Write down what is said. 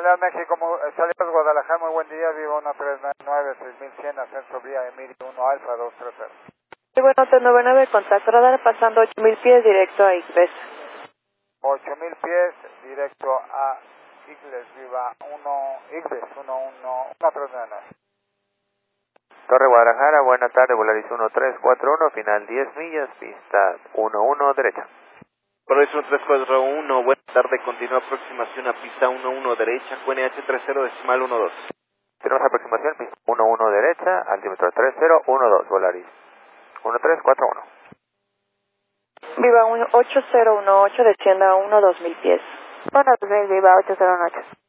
Hola México, saludos Guadalajara, muy buen día, vivo 1399, 6100, ascenso vía Emilio 1 Alfa 230. Sí, bueno, 399, contacto radar, pasando 8000 pies directo a Igbes. 8000 pies, directo a Igles, viva 1, Igles 1399. Torre Guadalajara, buenas tardes, Volaris 1341, final 10 millas, pista 11 derecha. Volaris 1341, buenas tardes, continúa aproximación a pista 11 derecha, QNH 30 decimal 12. Tenemos aproximación, pista 11 derecha, altímetro 3012, Volaris 1341. Viva 8018, descienda a 2000 pies. Bueno, Viva 808.